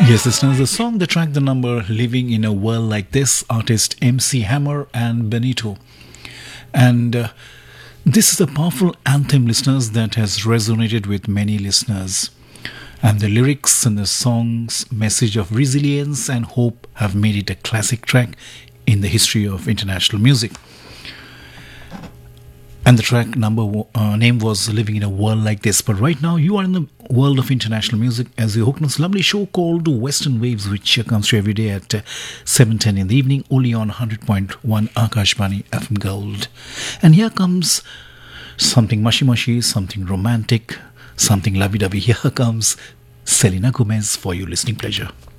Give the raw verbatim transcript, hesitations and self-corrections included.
Yes, listeners, the song, the track, the number, Living in a World Like This, artist M C Hammer and Benito. And uh, this is a powerful anthem, listeners, that has resonated with many listeners. And the lyrics and the song's message of resilience and hope have made it a classic track in the history of international music. And the track number uh, name was Living in a World Like This. But right now, you are in the world of international music as you hook on this lovely show called Western Waves, which uh, comes to you every day at uh, seven ten in the evening, only on one hundred point one Akashvani F M Gold. And here comes something mushy-mushy, something romantic, something lovey-dovey. Here comes Selena Gomez for your listening pleasure.